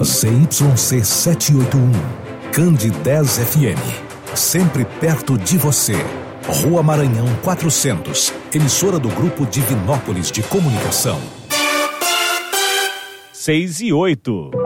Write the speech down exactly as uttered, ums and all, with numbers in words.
C Y C setecentos e oitenta e um, Cande dez F M. Sempre perto de você. Rua Maranhão quatrocentos. Emissora do Grupo Divinópolis de Comunicação. seis e oito.